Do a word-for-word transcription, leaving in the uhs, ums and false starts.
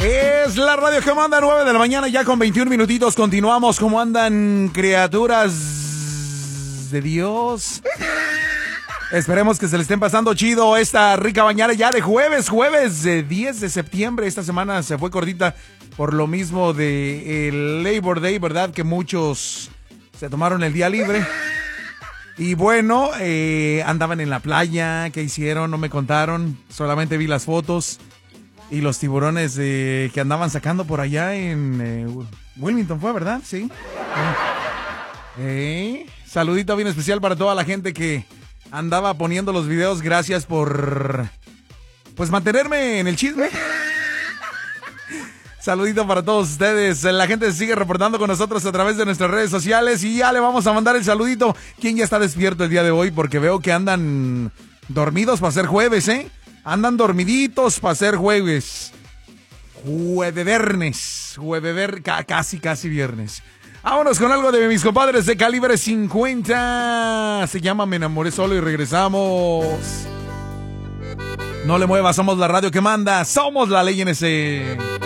Es la radio que manda, nueve de la mañana, ya con veintiún minutitos. Continuamos. ¿Cómo andan, criaturas de Dios? Esperemos que se le estén pasando chido esta rica mañana ya de jueves, jueves de diez de septiembre. Esta semana se fue cortita por lo mismo de el Labor Day, ¿verdad? Que muchos se tomaron el día libre. Y bueno, eh, andaban en la playa. ¿Qué hicieron? No me contaron. Solamente vi las fotos y los tiburones eh, que andaban sacando por allá en eh, Wilmington, ¿fue, verdad? Sí. Eh, saludito bien especial para toda la gente que andaba poniendo los videos. Gracias por, pues, mantenerme en el chisme. Saludito para todos ustedes. La gente se sigue reportando con nosotros a través de nuestras redes sociales y ya le vamos a mandar el saludito. ¿Quién ya está despierto el día de hoy? Porque veo que andan dormidos para ser jueves, ¿eh? Andan dormiditos para ser jueves. Jueves, jueves, casi, casi viernes. Vámonos con algo de mis compadres de Calibre cincuenta. Se llama Me Enamoré Solo y regresamos. No le muevas, somos la radio que manda. Somos la ley en ese...